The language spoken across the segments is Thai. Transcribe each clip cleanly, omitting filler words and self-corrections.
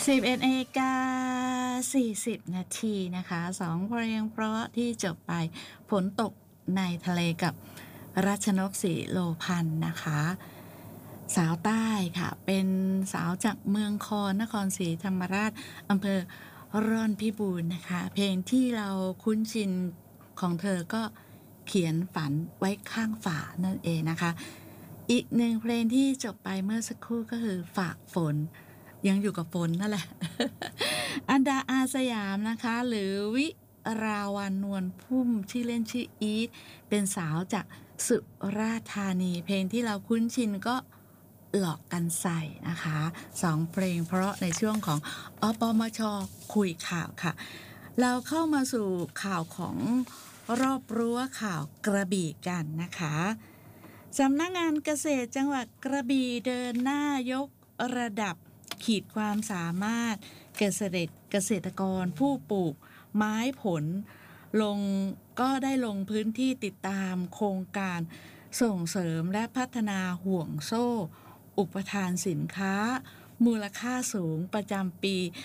11:40 น.นะคะ2เพลงเพราะที่จบไปฝนตกในทะเลกับรัชนกศรีโลพันธ์นะคะสาวใต้ค่ะเป็นสาวจากเมืองคอนครศรีธรรมราชอำเภอร่อนพิบูลนะคะเพลงที่เราคุ้นชินของเธอก็เขียนฝันไว้ข้างฝานั่นเองนะคะอีกหนึ่งเพลงที่จบไปเมื่อสักครู่ก็คือฝากฝนยังอยู่กับฝนนั่นแหละ อันดาอาสยามนะคะหรือวิราวันนวลพุ่มชื่อเล่นชื่ออีทเป็นสาวจากสุราษฎร์ธานีเพลงที่เราคุ้นชินก็หลอกกันใส่นะคะสองเพลงเพราะในช่วงของอปมชคุยข่าวค่ะเราเข้ามาสู่ข่าวของรอบรั้วข่าวกระบี่กันนะคะสำนักงานเกษตรจังหวัดกระบี่เดินหน้ายกระดับขีดความสามารถเกษตรกรผู้ปลูกไม้ผลก็ได้ลงพื้นที่ติดตามโครงการส่งเสริมและพัฒนาห่วงโซ่อุปทานสินค้ามูลค่าสูงประจำปี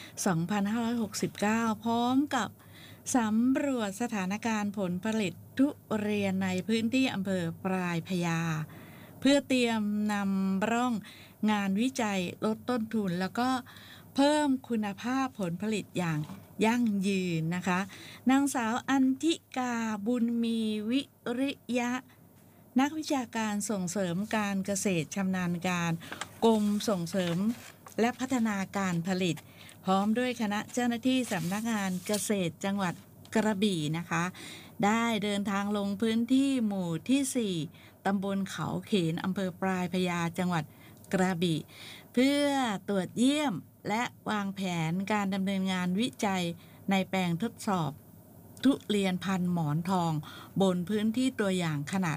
2569 พร้อมกับสำรวจสถานการณ์ผลผลิตทุเรียนในพื้นที่อำเภอปลายพญาเพื่อเตรียมนำร่องงานวิจัยลดต้นทุนแล้วก็เพิ่มคุณภาพผลผลิตอย่างยั่งยืนนะคะนางสาวอันธิกาบุญมีวิริยะนักวิชาการส่งเสริมการเกษตรชำนาญการกรมส่งเสริมและพัฒนาการผลิตพร้อมด้วยคณะเจ้าหน้าที่สำนักงานเกษตรจังหวัดกระบี่นะคะได้เดินทางลงพื้นที่หมู่ที่4ตำบลเขาเขนอำเภอปลายพญาจังหวัดกระบี่เพื่อตรวจเยี่ยมและวางแผนการดำเนินงานวิจัยในแปลงทดสอบทุเรียนพันธุ์หมอนทองบนพื้นที่ตัวอย่างขนาด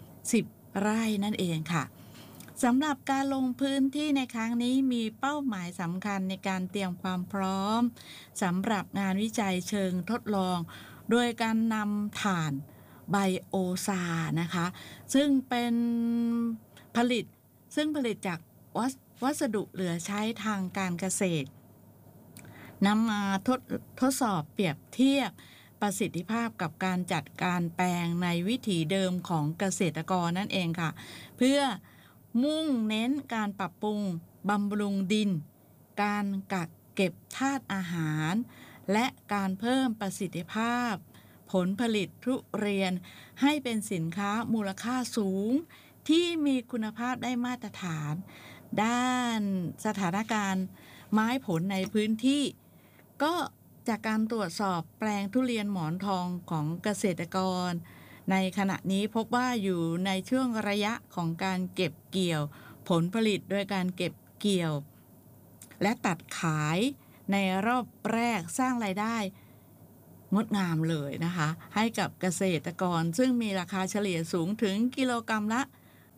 10 ไร่นั่นเองค่ะสำหรับการลงพื้นที่ในครั้งนี้มีเป้าหมายสำคัญในการเตรียมความพร้อมสำหรับงานวิจัยเชิงทดลองโดยการนำถ่านไบโอซานะคะซึ่งผลิตจากวัสดุเหลือใช้ทางการเกษตรนำมาทดสอบเปรียบเทียบประสิทธิภาพกับการจัดการแปลงในวิถีเดิมของเกษตรกรนั่นเองค่ะเพื่อมุ่งเน้นการปรับปรุงบำรุงดินการกักเก็บธาตุอาหารและการเพิ่มประสิทธิภาพผลผลิตทุเรียนให้เป็นสินค้ามูลค่าสูงที่มีคุณภาพได้มาตรฐานด้านสถานการณ์ไม้ผลในพื้นที่ก็จากการตรวจสอบแปลงทุเรียนหมอนทองของเกษตรกรในขณะนี้พบว่าอยู่ในช่วงระยะของการเก็บเกี่ยวผลผลิตโดยการเก็บเกี่ยวและตัดขายในรอบแรกสร้างรายได้งดงามเลยนะคะให้กับเกษตรกรซึ่งมีราคาเฉลี่ยสูงถึงกิโลกรัมละ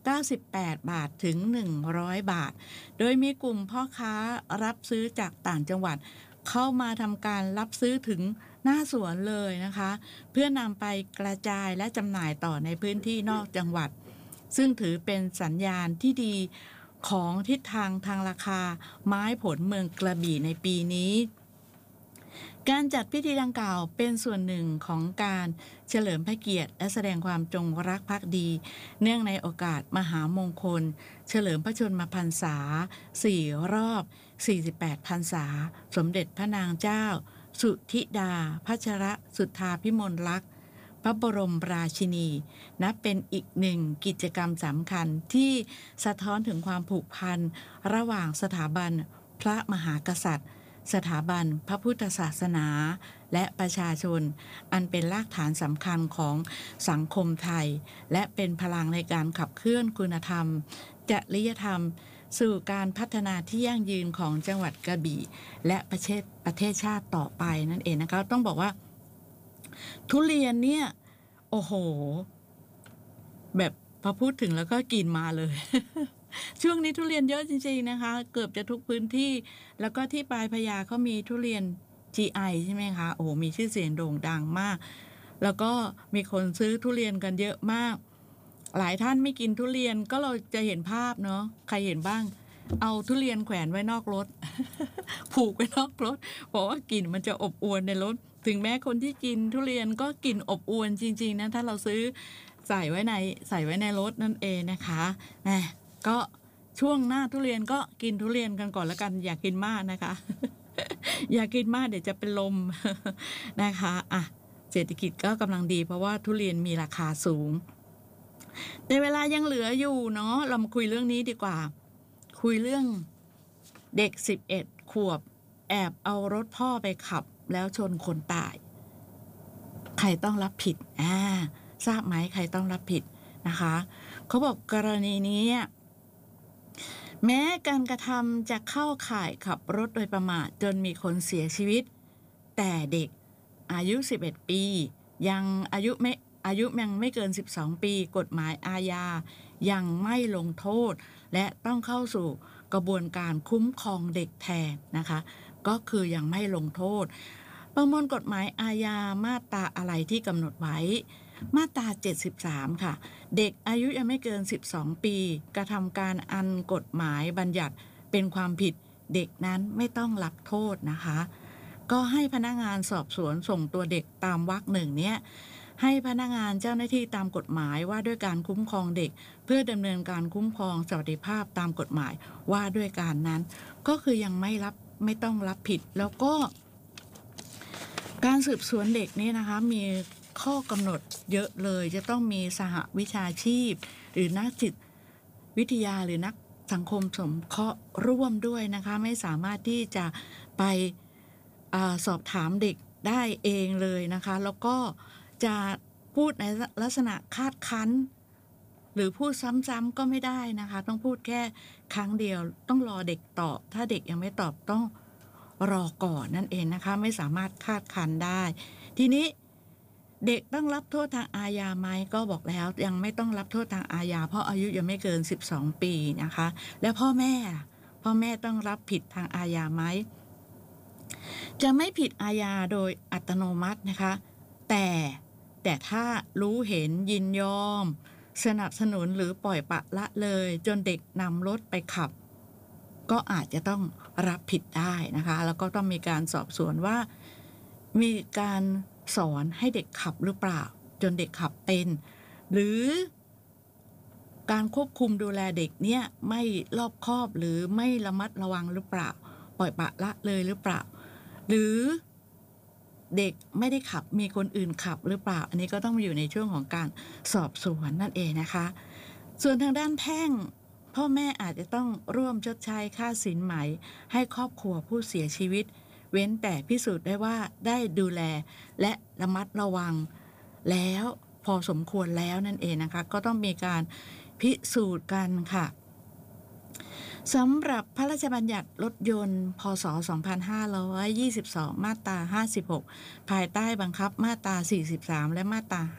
98 บาทถึง100 บาทโดยมีกลุ่มพ่อค้ารับซื้อจากต่างจังหวัดเข้ามาทำการรับซื้อถึงหน้าสวนเลยนะคะเพื่อนำไปกระจายและจำหน่ายต่อในพื้นที่นอกจังหวัดซึ่งถือเป็นสัญญาณที่ดีของทิศทางราคาไม้ผลเมืองกระบี่ในปีนี้การจัดพิธีดังกล่าวเป็นส่วนหนึ่งของการเฉลิมพระเกียรติและแสดงความจงรักภักดีเนื่องในโอกาสมหามงคลเฉลิมพระชนมพรรษา4 รอบ48 พรรษาสมเด็จพระนางเจ้าสุธิดาพัชรสุทธาภิมลลักษณ์พระบรมราชินีนับเป็นอีกหนึ่งกิจกรรมสำคัญที่สะท้อนถึงความผูกพันระหว่างสถาบันพระมหากษัตริย์สถาบันพระพุทธศาสนาและประชาชนอันเป็นรากฐานสำคัญของสังคมไทยและเป็นพลังในการขับเคลื่อนคุณธรรมจริยธรรมสู่การพัฒนาที่ยั่งยืนของจังหวัดกระบี่และประเทศชาติต่อไปนั่นเองนะคะต้องบอกว่าทุเรียนเนี่ยโอ้โหแบบพอพูดถึงแล้วก็กินมาเลย ช่วงนี้ทุเรียนเยอะจริงๆนะคะเกือบจะทุกพื้นที่แล้วก็ที่ปลายพญาเขามีทุเรียน GI ใช่ไหมคะโอ้โหมีชื่อเสียงโด่งดังมากแล้วก็มีคนซื้อทุเรียนกันเยอะมากหลายท่านไม่กินทุเรียนก็เราจะเห็นภาพเนาะใครเห็นบ้างเอาทุเรียนแขวนไว้นอกรถ ผูกไว้นอกรถเพราะว่ากลิ่นมันจะอบอวลในรถถึงแม้คนที่กินทุเรียนก็กลิ่นอบอวลจริงๆนะถ้าเราซื้อใส่ไว้ในรถนั่นเองนะคะก็ช่วงหน้าทุเรียนก็กินทุเรียนกันก่อนแล้วกันอย่ากินมากนะคะ อย่ากินมากเดี๋ยวจะเป็นลม นะคะเศรษฐกิจก็กำลังดีเพราะว่าทุเรียนมีราคาสูงแต่เวลายังเหลืออยู่เนาะเรามาคุยเรื่องนี้ดีกว่าคุยเรื่องเด็ก11 ขวบแอบเอารถพ่อไปขับแล้วชนคนตายใครต้องรับผิดทราบไหมใครต้องรับผิดนะคะเขาบอกกรณีนี้แม้การกระทำจะเข้าข่ายขับรถโดยประมาทจนมีคนเสียชีวิตแต่เด็กอายุ11 ปียังอายุยังไม่เกิน12 ปีกฎหมายอาญายังไม่ลงโทษและต้องเข้าสู่กระบวนการคุ้มครองเด็กแทนนะคะก็คือยังไม่ลงโทษประมวลกฎหมายอาญามาตราอะไรที่กำหนดไว้มาตรา73ค่ะเด็กอายุยังไม่เกิน12 ปีกระทำการอันกฎหมายบัญญัติเป็นความผิดเด็กนั้นไม่ต้องรับโทษนะคะก็ให้พนักงานสอบสวนส่งตัวเด็กตามวรรคหนึ่งเนี่ยให้พนักงานเจ้าหน้าที่ตามกฎหมายว่าด้วยการคุ้มครองเด็กเพื่อดำเนินการคุ้มครองสวัสดิภาพตามกฎหมายว่าด้วยการนั้นก็คือยังไม่ต้องรับผิดแล้วก็การสืบสวนเด็กนี่นะคะมีข้อกำหนดเยอะเลยจะต้องมีสหวิชาชีพหรือนักจิตวิทยาหรือนักสังคมสงเคราะห์ร่วมด้วยนะคะไม่สามารถที่จะไปสอบถามเด็กได้เองเลยนะคะแล้วก็จะพูดในลักษณะคาดคั้นหรือพูดซ้ำๆก็ไม่ได้นะคะต้องพูดแค่ครั้งเดียวต้องรอเด็กตอบถ้าเด็กยังไม่ตอบต้องรอก่อนนั่นเองนะคะไม่สามารถคาดคั้นได้ทีนี้เด็กต้องรับโทษทางอาญาไหมก็บอกแล้วยังไม่ต้องรับโทษทางอาญาเพราะอายุยังไม่เกิน12 ปีนะคะแล้วพ่อแม่ต้องรับผิดทางอาญาไหมจะไม่ผิดอาญาโดยอัตโนมัตินะคะแต่ถ้ารู้เห็นยินยอมสนับสนุนหรือปล่อยปละละเลยจนเด็กนำรถไปขับก็อาจจะต้องรับผิดได้นะคะแล้วก็ต้องมีการสอบสวนว่ามีการสอนให้เด็กขับหรือเปล่าจนเด็กขับเป็นหรือการควบคุมดูแลเด็กเนี่ยไม่รอบคอบหรือไม่ระมัดระวังหรือเปล่าปล่อยปละละเลยหรือเปล่าหรือเด็กไม่ได้ขับมีคนอื่นขับหรือเปล่าอันนี้ก็ต้องอยู่ในช่วงของการสอบสวนนั่นเองนะคะส่วนทางด้านแพ่งพ่อแม่อาจจะต้องร่วมชดใช้ค่าสินไหมให้ครอบครัวผู้เสียชีวิตเว้นแต่พิสูจน์ได้ว่าได้ดูแลและระมัดระวังแล้วพอสมควรแล้วนั่นเองนะคะก็ต้องมีการพิสูจน์กันค่ะสำหรับพระราชบัญญัติรถยนต์พ.ศ. 2522 มาตรา 56 ภายใต้บังคับมาตรา 43 และมาตรา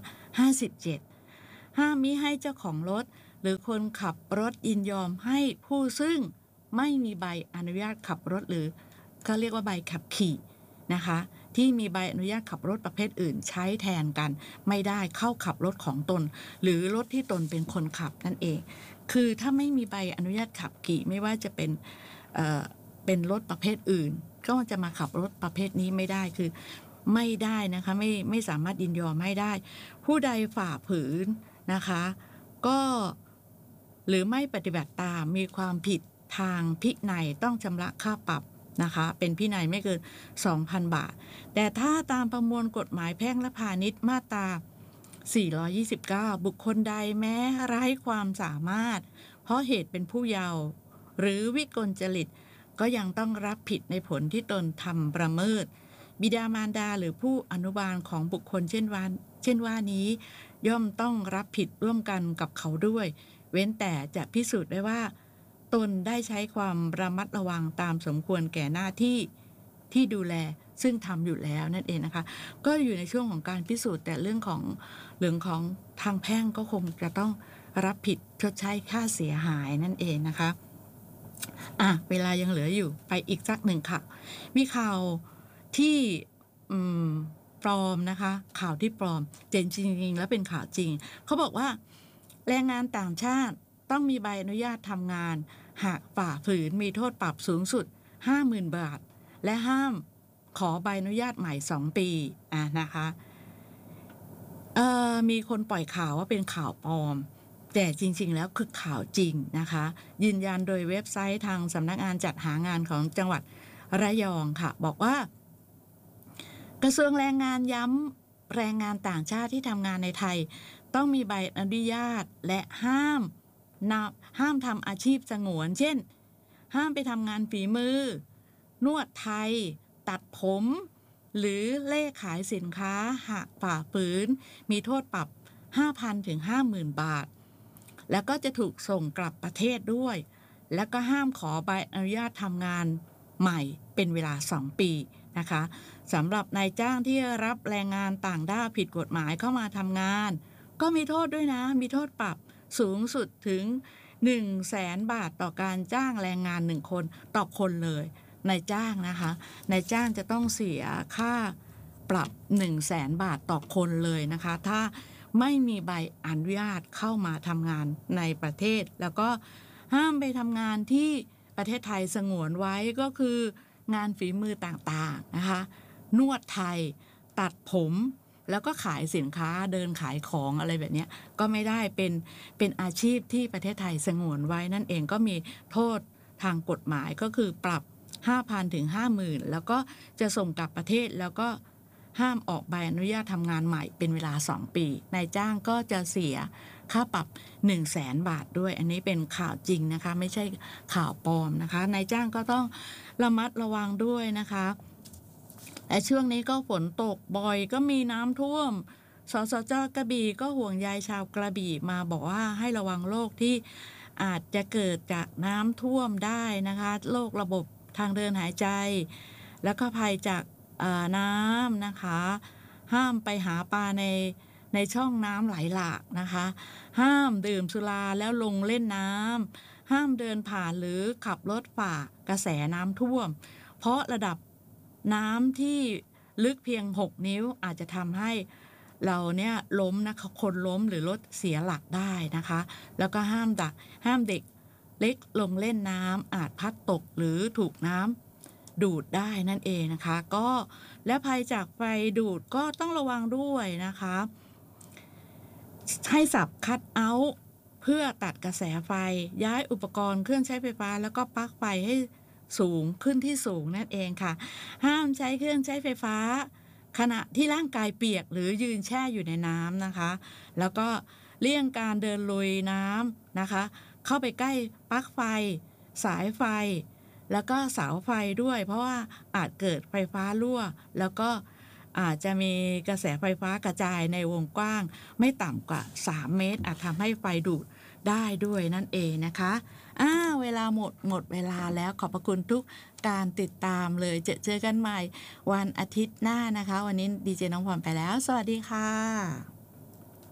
57 ห้ามมิให้เจ้าของรถหรือคนขับรถยินยอมให้ผู้ซึ่งไม่มีใบอนุญาตขับรถหรือเขาเรียกว่าใบขับขี่นะคะที่มีใบอนุญาตขับรถประเภทอื่นใช้แทนกันไม่ได้เข้าขับรถของตนหรือรถที่ตนเป็นคนขับนั่นเองคือถ้าไม่มีใบอนุญาตขับขี่ไม่ว่าจะเป็นรถประเภทอื่นก็จะมาขับรถประเภทนี้ไม่ได้คือไม่ได้นะคะไม่สามารถยินยอมให้ได้ผู้ใดฝ่าฝืนนะคะก็หรือไม่ปฏิบัติตามมีความผิดทางพินัยต้องชำระค่าปรับนะคะเป็นพินัยไม่เกิน 2,000 บาทแต่ถ้าตามประมวลกฎหมายแพ่งและพาณิชย์มาตรา429บุคคลใดแม้ไร้ความสามารถเพราะเหตุเป็นผู้เยาว์หรือวิกลจริตก็ยังต้องรับผิดในผลที่ตนทำประเมิดบิดามารดาหรือผู้อนุบาลของบุคคลเช่นว่านี้ย่อมต้องรับผิดร่วมกันกับเขาด้วยเว้นแต่จะพิสูจน์ได้ว่าตนได้ใช้ความระมัดระวังตามสมควรแก่หน้าที่ดูแลซึ่งทำอยู่แล้วนั่นเองนะคะก็อยู่ในช่วงของการพิสูจน์แต่เรื่องของทางแพ่งก็คงจะต้องรับผิดชดใช้ค่าเสียหายนั่นเองนะคะเวลายังเหลืออยู่ไปอีกสักหนึ่งค่ะมีข่าวที่ปลอมนะคะข่าวที่ปลอมจริงๆแล้วเป็นข่าวจริงเขาบอกว่าแรงงานต่างชาติต้องมีใบอนุญาตทำงานหากฝ่าฝืนมีโทษปรับสูงสุด 50,000 บาทและห้ามขอใบอนุญาตใหม่2 ปีนะคะมีคนปล่อยข่าวว่าเป็นข่าวปลอมแต่จริงๆแล้วคือข่าวจริงนะคะยืนยันโดยเว็บไซต์ทางสำนักงานจัดหางานของจังหวัดระยองค่ะบอกว่ากระทรวงแรงงานย้ำแรงงานต่างชาติที่ทำงานในไทยต้องมีใบอนุญาตและห้ามทำอาชีพสงวนเช่นห้ามไปทำงานฝีมือนวดไทยตัดผมหรือเล่ขายสินค้าหากฝ่าฝืนมีโทษปรับ 5,000 ถึง 50,000 บาทแล้วก็จะถูกส่งกลับประเทศด้วยแล้วก็ห้ามขอใบอนุญาตทำงานใหม่เป็นเวลา2 ปีนะคะสำหรับนายจ้างที่รับแรงงานต่างด้าวผิดกฎหมายเข้ามาทำงานก็มีโทษด้วยนะมีโทษปรับสูงสุดถึง 100,000 บาทต่อการจ้างแรงงาน1คนต่อคนเลยนายจ้างนะคะนายจ้างจะต้องเสียค่าปรับ 100,000 บาทต่อคนเลยนะคะถ้าไม่มีใบอนุญาตเข้ามาทำงานในประเทศแล้วก็ห้ามไปทำงานที่ประเทศไทยสงวนไว้ก็คืองานฝีมือต่างๆนะคะนวดไทยตัดผมแล้วก็ขายสินค้าเดินขายของอะไรแบบนี้ก็ไม่ได้เป็นอาชีพที่ประเทศไทยสงวนไว้นั่นเองก็มีโทษทางกฎหมายก็คือปรับ 5,000 ถึง 50,000 แล้วก็จะส่งกลับประเทศแล้วก็ห้ามออกใบอนุญาตทำงานใหม่เป็นเวลา2 ปีนายจ้างก็จะเสียค่าปรับ 100,000 บาทด้วยอันนี้เป็นข่าวจริงนะคะไม่ใช่ข่าวปลอมนะคะนายจ้างก็ต้องระมัดระวังด้วยนะคะและช่วงนี้ก็ฝนตกบ่อยก็มีน้ำท่วมสสจ.กระบี่ก็ห่วงใยชาวกระบี่มาบอกว่าให้ระวังโรคที่อาจจะเกิดจากน้ำท่วมได้นะคะโรคระบบทางเดินหายใจแล้วก็ภัยจากน้ำนะคะห้ามไปหาปลาในช่องน้ำไหลหลากนะคะห้ามดื่มสุราแล้วลงเล่นน้ำห้ามเดินผ่านหรือขับรถฝ่ากระแสน้ำท่วมเพราะระดับน้ำที่ลึกเพียง6 นิ้วอาจจะทำให้เราเนี่ยล้มนะคะคนล้มหรือรถเสียหลักได้นะคะแล้วก็ห้ามเด็กเล็กลงเล่นน้ำอาจพัดตกหรือถูกน้ำดูดได้นั่นเองนะคะก็และภัยจากไฟดูดก็ต้องระวังด้วยนะคะให้สับคัทเอาท์เพื่อตัดกระแสไฟย้ายอุปกรณ์เครื่องใช้ไฟฟ้าแล้วก็ปลั๊กไฟให้สูงขึ้นที่สูงนั่นเองค่ะห้ามใช้เครื่องใช้ไฟฟ้าขณะที่ร่างกายเปียกหรือยืนแช่อยู่ในน้ำนะคะแล้วก็เลี่ยงการเดินลุยน้ำนะคะเข้าไปใกล้ปลั๊กไฟสายไฟแล้วก็เสาไฟด้วยเพราะว่าอาจเกิดไฟฟ้ารั่วแล้วก็อาจจะมีกระแสไฟฟ้ากระจายในวงกว้างไม่ต่ำกว่า3 เมตรอาจทำให้ไฟดูดได้ด้วยนั่นเองนะคะเวลาหมดเวลาแล้วขอบพระคุณทุกการติดตามเลยเจอกันใหม่วันอาทิตย์หน้านะคะวันนี้ดีเจน้องพรไปแล้วสวัสดีค่ะ